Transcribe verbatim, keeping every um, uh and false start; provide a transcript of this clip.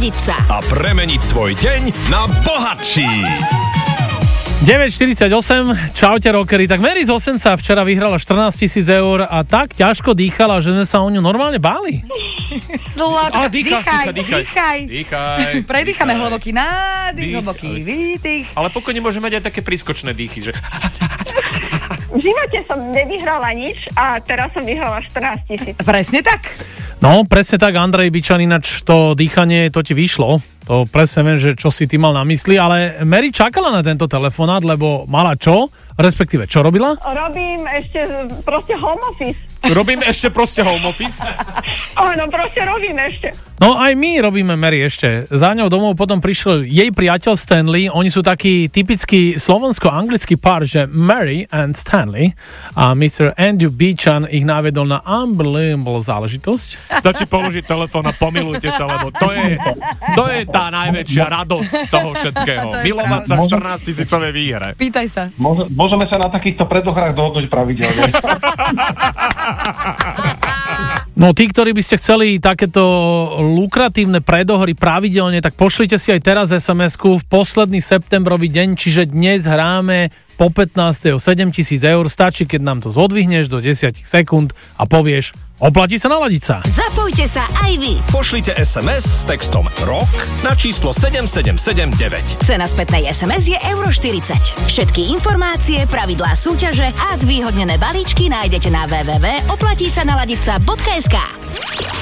Naladiť sa a premeniť svoj deň na bohatší. deväť štyridsaťosem, čaute rockery. Tak Mary z Osenca včera vyhrala štrnásť tisíc eur a tak ťažko dýchala, že sme sa o ňu normálne báli. Zlatka, dýchaj, dýchaj, dýchaj, dýchaj. Dýchaj. Predýchame dýchaj. hlboký nádych, Dých, hlboký ale- výdych. Ale pokojne môžeme mať aj také prískočné dýchy, že... V živote som nevyhrala nič a teraz som vyhrala štrnásť tisíc. Presne tak. No, presne tak, Andrej Bičan, ináč to dýchanie, to ti vyšlo. To presne viem, že čo si ty mal na mysli, ale Mary čakala na tento telefonát, lebo mala čo? Respektíve, čo robila? Robím ešte proste home office. Robím ešte proste home office. Áno, proste robím ešte. No aj my robíme Mary ešte. Za ňou domov potom prišiel jej priateľ Stanley. Oni sú taký typický slovensko-anglický pár, že Mary and Stanley. A mister Andrew Beechan ich navedol na unbelievable záležitosť. Stačí položiť telefón a pomilujte sa, lebo to je, to je tá najväčšia radosť z toho všetkého. To je Milovať sa v pravda. štrnásť tisícovej výhre. Pýtaj sa. Môže, môžeme sa na takýchto predohrách dohodnúť pravidelne. No tí, ktorí by ste chceli takéto lukratívne predohry pravidelne, tak pošlite si aj teraz es em esku v posledný septembrový deň, čiže dnes hráme po pätnástej o sedemtisíc eur. Stačí, keď nám to zodvihneš do desať sekúnd a povieš, oplatí sa naladiť sa. Zapojte sa aj vy. Pošlite es em es s textom ROCK na číslo sedem sedem sedem deväť. Cena spätnej es em es je euro štyridsať. Všetky informácie, pravidlá súťaže a zvýhodnené balíčky nájdete na w w w bodka oplatí sa naladiť sa bodka es ka.